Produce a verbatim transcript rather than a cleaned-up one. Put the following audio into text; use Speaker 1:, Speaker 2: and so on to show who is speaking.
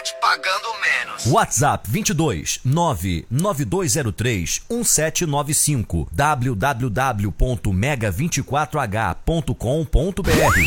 Speaker 1: internet pagando menos.
Speaker 2: WhatsApp vinte e dois nove nove dois zero três um sete nove cinco w w w ponto mega vinte e quatro h ponto com ponto b r.